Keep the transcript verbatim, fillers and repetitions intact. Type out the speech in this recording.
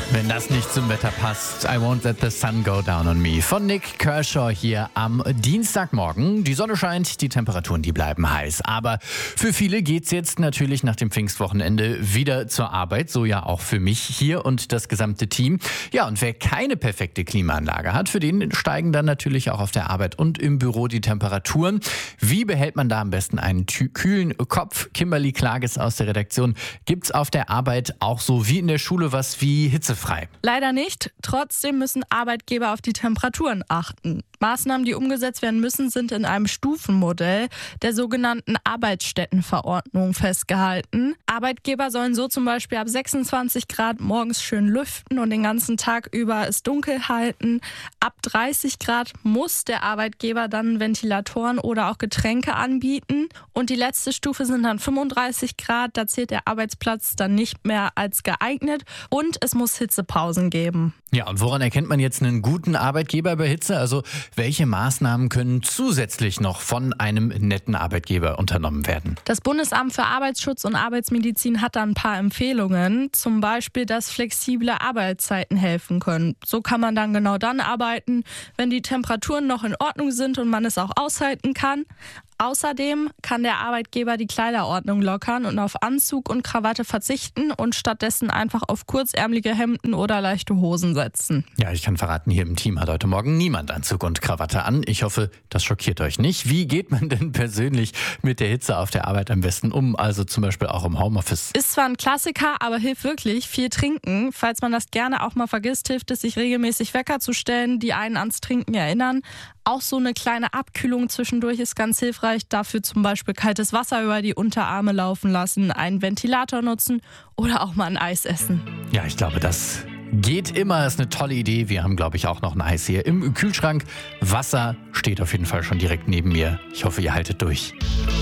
Wenn das nicht zum Wetter passt, I won't let the sun go down on me. Von Nick Kershaw hier am Dienstagmorgen. Die Sonne scheint, die Temperaturen, die bleiben heiß. Aber für viele geht's jetzt natürlich nach dem Pfingstwochenende wieder zur Arbeit. So ja auch für mich hier und das gesamte Team. Ja, und wer keine perfekte Klimaanlage hat, für den steigen dann natürlich auch auf der Arbeit und im Büro die Temperaturen. Wie behält man da am besten einen kühlen Kopf? Kimberly Klages aus der Redaktion. Gibt's auf der Arbeit auch so wie in der Schule was wie hitzefrei? Leider nicht. Trotzdem müssen Arbeitgeber auf die Temperaturen achten. Maßnahmen, die umgesetzt werden müssen, sind in einem Stufenmodell der sogenannten Arbeitsstättenverordnung festgehalten. Arbeitgeber sollen so zum Beispiel ab sechsundzwanzig Grad morgens schön lüften und den ganzen Tag über es dunkel halten. Ab dreißig Grad muss der Arbeitgeber dann Ventilatoren oder auch Getränke anbieten. Und die letzte Stufe sind dann fünfunddreißig Grad. Da zählt der Arbeitsplatz dann nicht mehr als geeignet. Und es muss Hitzepausen geben. Ja, und woran erkennt man jetzt einen guten Arbeitgeber bei Hitze? Also welche Maßnahmen können zusätzlich noch von einem netten Arbeitgeber unternommen werden? Das Bundesamt für Arbeitsschutz und Arbeitsmedizin hat da ein paar Empfehlungen. Zum Beispiel, dass flexible Arbeitszeiten helfen können. So kann man dann genau dann arbeiten, wenn die Temperaturen noch in Ordnung sind und man es auch aushalten kann. Außerdem kann der Arbeitgeber die Kleiderordnung lockern und auf Anzug und Krawatte verzichten und stattdessen einfach auf kurzärmelige Hemden oder leichte Hosen setzen. Ja, ich kann verraten, hier im Team hat heute Morgen niemand Anzug und Krawatte an. Ich hoffe, das schockiert euch nicht. Wie geht man denn persönlich mit der Hitze auf der Arbeit am besten um? Also zum Beispiel auch im Homeoffice. Ist zwar ein Klassiker, aber hilft wirklich. Viel trinken. Falls man das gerne auch mal vergisst, hilft es, sich regelmäßig Wecker zu stellen, die einen ans Trinken erinnern. Auch so eine kleine Abkühlung zwischendurch ist ganz hilfreich. Dafür zum Beispiel kaltes Wasser über die Unterarme laufen lassen, einen Ventilator nutzen oder auch mal ein Eis essen. Ja, ich glaube, das geht immer. Ist eine tolle Idee. Wir haben, glaube ich, auch noch ein Eis hier im Kühlschrank. Wasser steht auf jeden Fall schon direkt neben mir. Ich hoffe, ihr haltet durch.